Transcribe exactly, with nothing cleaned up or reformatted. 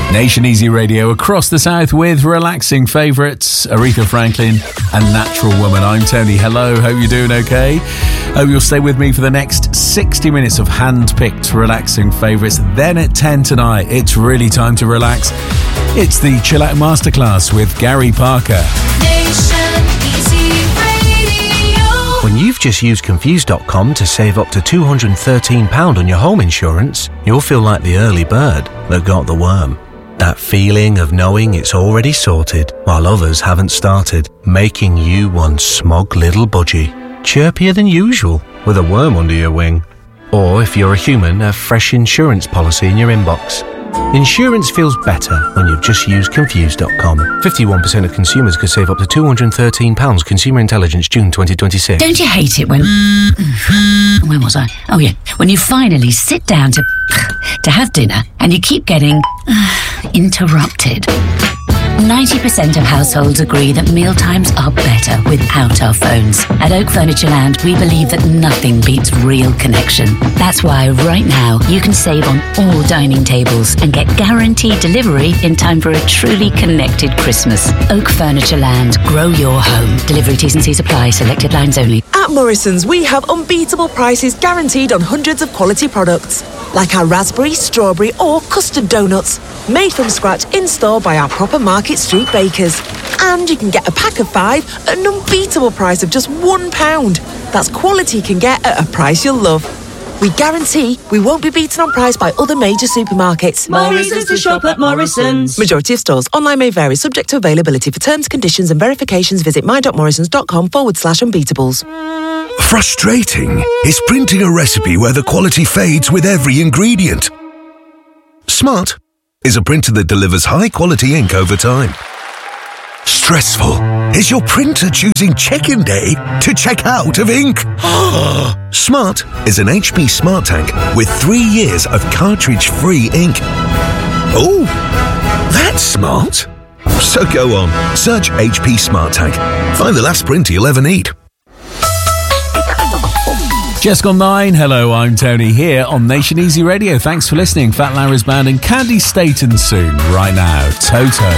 Nation Easy Radio across the south with relaxing favourites, Aretha Franklin and Natural Woman. I'm Tony. Hello, hope you're doing okay. Hope you'll stay with me for the next sixty minutes of hand-picked relaxing favourites. Then at ten tonight, it's really time to relax. It's the Chill Out Masterclass with Gary Parker. Nation Easy Radio. When you've just used Confused dot com to save up to two hundred thirteen pounds on your home insurance, you'll feel like the early bird that got the worm. That feeling of knowing it's already sorted while others haven't started, making you one smug little budgie, chirpier than usual with a worm under your wing. Or if you're a human, a fresh insurance policy in your inbox. Insurance feels better when you've just used Confused dot com. fifty-one percent of consumers could save up to two hundred thirteen pounds. Consumer Intelligence, June twenty twenty-six. Don't you hate it when... Where was I? Oh, yeah. When you finally sit down to... to have dinner and you keep getting... interrupted. ninety percent of households agree that mealtimes are better without our phones. At Oak Furniture Land, we believe that nothing beats real connection. That's why right now you can save on all dining tables and get guaranteed delivery in time for a truly connected Christmas. Oak Furniture Land. Grow your home. Delivery T's and C's apply. Selected lines only. At Morrison's, we have unbeatable prices guaranteed on hundreds of quality products, like our raspberry, strawberry or custard donuts, made from scratch in-store by our proper Market Street bakers. And you can get a pack of five at an unbeatable price of just one pound. That's quality you can get at a price you'll love. We guarantee we won't be beaten on price by other major supermarkets. More reasons to shop at Morrison's. Majority of stores. Online may vary, subject to availability. For terms, conditions and verifications, visit my.morrisons.com forward slash unbeatables. Frustrating is printing a recipe where the quality fades with every ingredient. Smart is a printer that delivers high-quality ink over time. Stressful is your printer choosing check-in day to check out of ink. Smart is an H P Smart Tank with three years of cartridge-free ink. Oh, that's smart. So go on, search H P Smart Tank. Find the last printer you'll ever need. Just gone nine. Hello, I'm Tony here on Nation Easy Radio. Thanks for listening. Fat Larry's Band and Candy Staten soon. Right now, Toto.